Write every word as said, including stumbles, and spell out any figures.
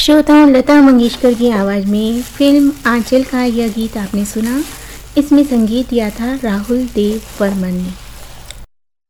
श्रोताओं, लता मंगेशकर की आवाज़ में फिल्म आंचल का यह गीत आपने सुना। इसमें संगीत दिया था राहुल देव बर्मन ने।